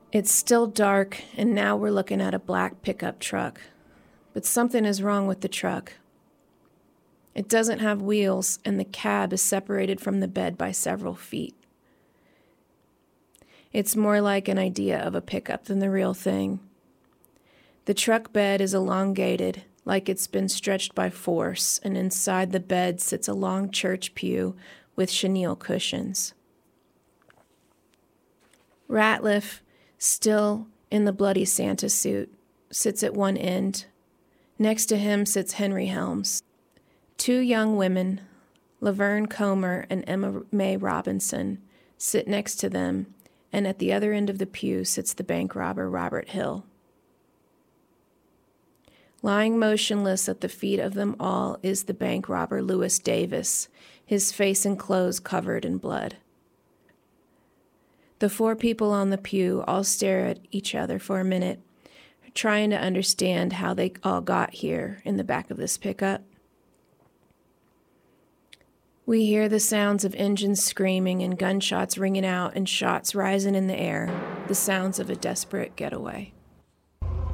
It's still dark, and now we're looking at a black pickup truck. But something is wrong with the truck. It doesn't have wheels, and the cab is separated from the bed by several feet. It's more like an idea of a pickup than the real thing. The truck bed is elongated, like it's been stretched by force, and inside the bed sits a long church pew with chenille cushions. Ratliff, still in the bloody Santa suit, sits at one end. Next to him sits Henry Helms. Two young women, Laverne Comer and Emma Mae Robinson, sit next to them, and at the other end of the pew sits the bank robber Robert Hill. Lying motionless at the feet of them all is the bank robber Lewis Davis, his face and clothes covered in blood. The four people on the pew all stare at each other for a minute, trying to understand how they all got here in the back of this pickup. We hear the sounds of engines screaming and gunshots ringing out and shots rising in the air, the sounds of a desperate getaway.